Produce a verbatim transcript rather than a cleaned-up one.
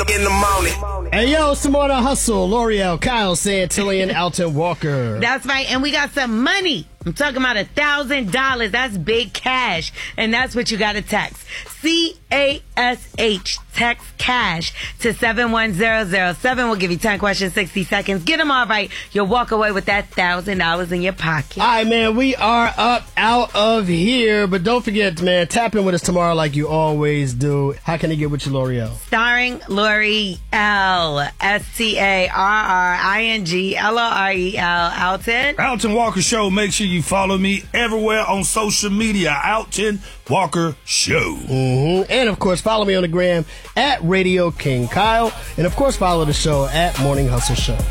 in the morning. Hey, yo, it's the Morning Hustle. L'Oreal, Kyle, Santillian, Alton Walker. That's right, and we got some money. I'm talking about a thousand dollars. That's big cash, and that's what you got to text. C A S H, text cash to seven one zero zero seven. We'll give you ten questions, sixty seconds. Get them all right. You'll walk away with that thousand dollars in your pocket. All right, man, we are up out of here, but don't forget, man, tap in with us tomorrow like you always do. How can they get with you, L'Oreal? Starring L'Oreal, S T A R R I N G L O R E L, Alton. Alton Walker Show. Make sure you follow me everywhere on social media. Alton Walker Show. Mm-hmm. And, of course, follow me on the gram at Radio King Kyle. And, of course, follow the show at Morning Hustle Show.